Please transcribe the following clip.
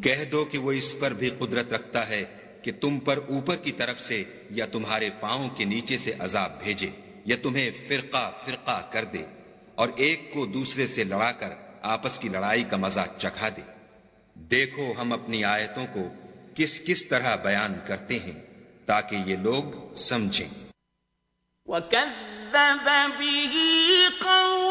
कह दो कि वो इस पर भी कुदरत रखता है कि तुम पर ऊपर की तरफ से या तुम्हारे पांवों के नीचे से अजाब भेजे या तुम्हें फिरका फिरका कर दे और एक को दूसरे से लड़ाकर आपस की लड़ाई का मजा चखा दे। देखो हम अपनी आयतों को किस किस तरह बयान करते हैं ताकि ये लोग समझें। वकज़्ज़ब बिही कौमुहु